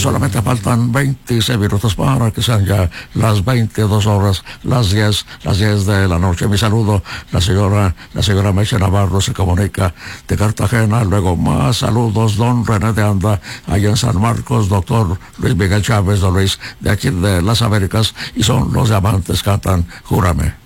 Solamente faltan 26 minutos para que sean ya las 22 horas, las 10 de la noche. Mi saludo, la señora Meche Navarro se comunica de Cartagena. Luego más saludos, don René de Anda, allá en San Marcos, doctor Luis Miguel Chávez, don Luis, de aquí de las Américas, y son los diamantes, cantan Júrame.